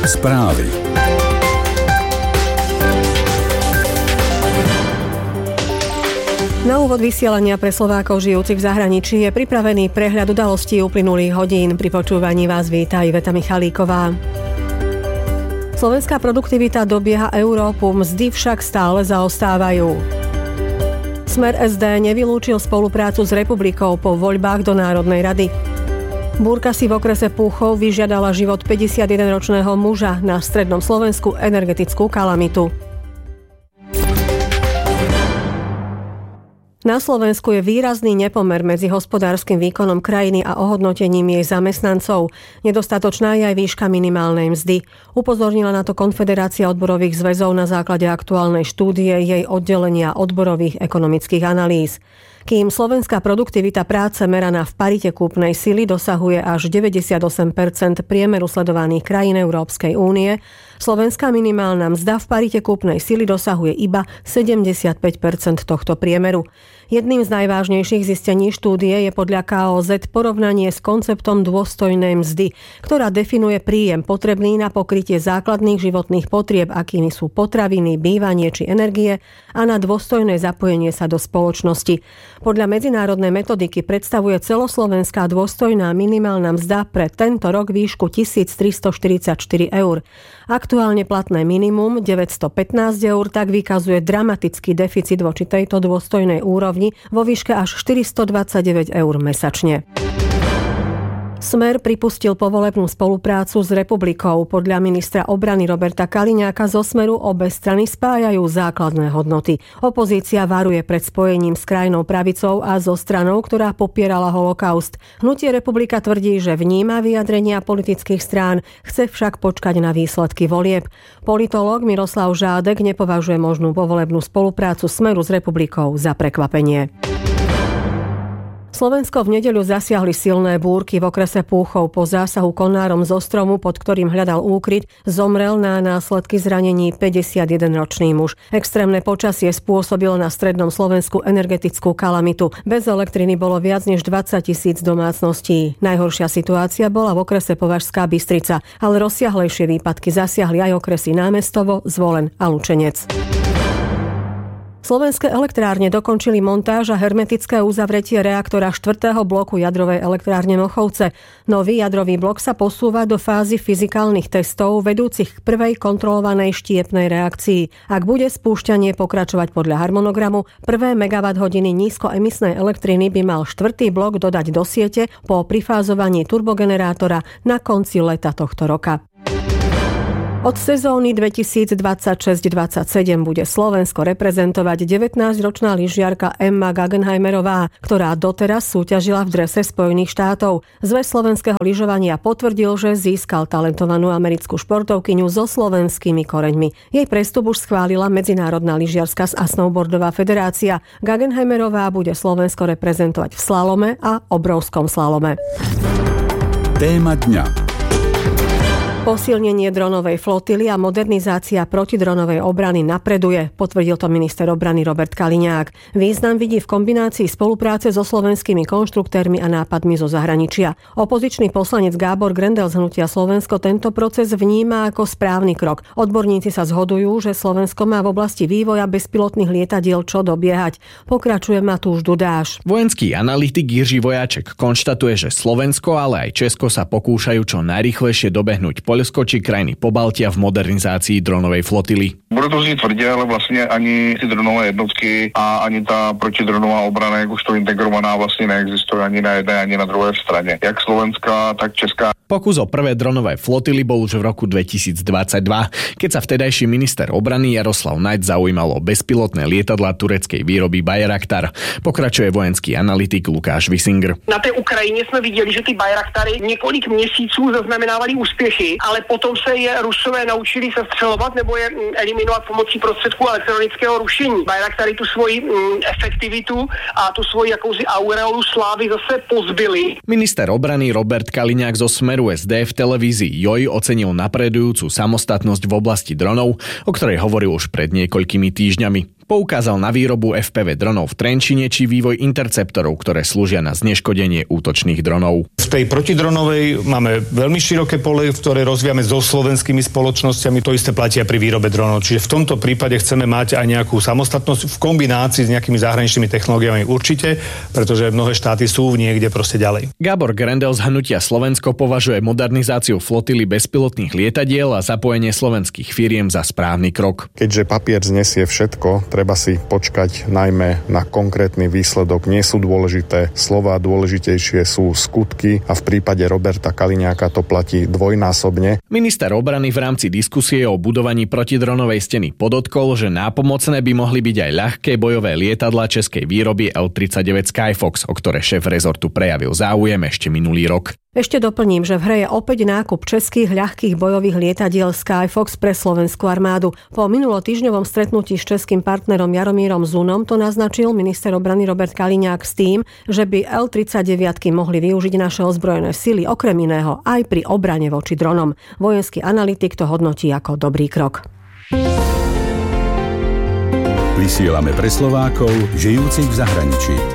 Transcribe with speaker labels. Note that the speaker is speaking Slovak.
Speaker 1: Správy.
Speaker 2: Na úvod vysielania pre Slovákov žijúcich v zahraničí je pripravený prehľad udalostí uplynulých hodín. Pri počúvaní vás víta Iveta Michalíková. Slovenská produktivita dobieha Európu, mzdy však stále zaostávajú. Smer SD nevylúčil spoluprácu s Republikou po voľbách do Národnej rady. Búrka si v okrese Púchov vyžiadala život 51-ročného muža, na strednom Slovensku energetickú kalamitu. Na Slovensku je výrazný nepomer medzi hospodárskym výkonom krajiny a ohodnotením jej zamestnancov. Nedostatočná je aj výška minimálnej mzdy. Upozornila na to Konfederácia odborových zväzov na základe aktuálnej štúdie jej oddelenia odborových ekonomických analýz. Kým slovenská produktivita práce meraná v parite kúpnej sily dosahuje až 98% priemeru sledovaných krajín Európskej únie, slovenská minimálna mzda v parite kúpnej sily dosahuje iba 75% tohto priemeru. Jedným z najvážnejších zistení štúdie je podľa KOZ porovnanie s konceptom dôstojnej mzdy, ktorá definuje príjem potrebný na pokrytie základných životných potrieb, akými sú potraviny, bývanie či energie, a na dôstojné zapojenie sa do spoločnosti. Podľa medzinárodnej metodiky predstavuje celoslovenská dôstojná minimálna mzda pre tento rok výšku 1344 eur. Aktuálne platné minimum 915 eur tak vykazuje dramatický deficit voči tejto dôstojnej úrovni vo výške až 429 eur mesačne. Smer pripustil povolebnú spoluprácu s Republikou. Podľa ministra obrany Roberta Kaliňáka zo Smeru obe strany spájajú základné hodnoty. Opozícia varuje pred spojením s krajnou pravicou a so stranou, ktorá popierala holokaust. Hnutie Republika tvrdí, že vníma vyjadrenia politických strán, chce však počkať na výsledky volieb. Politológ Miroslav Žádek nepovažuje možnú povolebnú spoluprácu Smeru s Republikou za prekvapenie. Slovensko v nedeľu zasiahli silné búrky v okrese Púchov. Po zásahu konárom zo stromu, pod ktorým hľadal úkryt, zomrel na následky zranení 51-ročný muž. Extrémne počasie spôsobilo na strednom Slovensku energetickú kalamitu. Bez elektriny bolo viac než 20 000 domácností. Najhoršia situácia bola v okrese Považská Bystrica, ale rozsiahlejšie výpadky zasiahli aj okresy Námestovo, Zvolen a Lučenec. Slovenské elektrárne dokončili montáž a hermetické uzavretie reaktora 4. bloku jadrovej elektrárne Mochovce. Nový jadrový blok sa posúva do fázy fyzikálnych testov vedúcich k prvej kontrolovanej štiepnej reakcii. Ak bude spúšťanie pokračovať podľa harmonogramu, prvé megawatt-hodiny nízkoemisnej elektriny by mal 4. blok dodať do siete po prifázovaní turbogenerátora na konci leta tohto roka. Od sezóny 2026-27 bude Slovensko reprezentovať 19-ročná lyžiarka Emma Guggenheimerová, ktorá doteraz súťažila v drese Spojených štátov. Zväz slovenského lyžovania potvrdil, že získal talentovanú americkú športovkyňu so slovenskými koreňmi. Jej prestup už schválila Medzinárodná lyžiarska a snowboardová federácia. Guggenheimerová bude Slovensko reprezentovať v slalome a obrovskom slalome.
Speaker 1: Téma dňa.
Speaker 2: Posilnenie dronovej flotily a modernizácia protidronovej obrany napreduje, potvrdil to minister obrany Robert Kaliňák. Význam vidí v kombinácii spolupráce so slovenskými konštruktérmi a nápadmi zo zahraničia. Opozičný poslanec Gábor Grendel z Hnutia Slovensko tento proces vníma ako správny krok. Odborníci sa zhodujú, že Slovensko má v oblasti vývoja bezpilotných lietadiel čo dobiehať. Pokračuje Matúš Dudáš.
Speaker 3: Vojenský analytik Jiří Vojáček konštatuje, že Slovensko, ale aj Česko sa pokúšajú čo najrýchlejšie dobehnúť Poľsko či krajiny Pobaltia v modernizácii dronovej flotily.
Speaker 4: Bude to znieť tvrdě, ale vlastně ani ty dronové jednotky a ani ta protidronová obrana, jak už to integrovaná, vlastně neexistuje ani na jedné, ani na druhé straně. Jak slovenská, tak česká.
Speaker 3: Pokus o prvé dronové flotily bol už v roku 2022, keď sa vtedajší minister obrany Jaroslav Naď zaujímal o bezpilotné lietadlá tureckej výroby Bayraktar. Pokračuje vojenský analytik Lukáš Visinger.
Speaker 5: Na té Ukrajině jsme viděli, že ty Bayraktary několik měsíců zaznamenávali úspěchy, ale potom se je Rusové naučili sestřelovat nebo je eliminovat pomocí prostředků elektronického rušení. Bayraktary tu svoji efektivitu a tu svoji jakousi aureolu slávy zase pozbyli.
Speaker 3: Minister obrany Robert Kaliňák zo Smeru SD v televízii JOJ ocenil napredujúcu samostatnosť v oblasti dronov, o ktorej hovoril už pred niekoľkými týždňami. Poukázal na výrobu FPV dronov v Trenčine či vývoj interceptorov, ktoré slúžia na zneškodenie útočných dronov.
Speaker 6: V tej protidronovej máme veľmi široké pole, ktoré rozvíjame so slovenskými spoločnosťami. To isté platia pri výrobe dronov. Čiže v tomto prípade chceme mať aj nejakú samostatnosť v kombinácii s nejakými zahraničnými technológiami určite, pretože mnohé štáty sú niekde proste ďalej.
Speaker 3: Gábor Grendel z hnutia Slovensko považuje modernizáciu flotily bezpilotných lietadiel a zapojenie slovenských firiem za správny krok.
Speaker 7: Keďže papier znesie všetko, treba si počkať najmä na konkrétny výsledok. Nie sú dôležité slová, dôležitejšie sú skutky a v prípade Roberta Kaliňáka to platí dvojnásobne.
Speaker 3: Minister obrany v rámci diskusie o budovaní protidronovej steny podotkol, že nápomocné by mohli byť aj ľahké bojové lietadlá českej výroby L-39 Skyfox, o ktoré šéf rezortu prejavil záujem ešte minulý rok.
Speaker 2: Ešte doplním, že v hre je opäť nákup českých ľahkých bojových lietadiel Skyfox pre slovenskú armádu. Po minulotýždňovom stretnutí s českým partnerom Jaromírom Zunom to naznačil minister obrany Robert Kaliňák s tým, že by L-39 mohli využiť naše ozbrojené sily okrem iného aj pri obrane voči dronom. Vojenský analytik to hodnotí ako dobrý krok.
Speaker 1: Vysielame pre Slovákov žijúcich v zahraničí.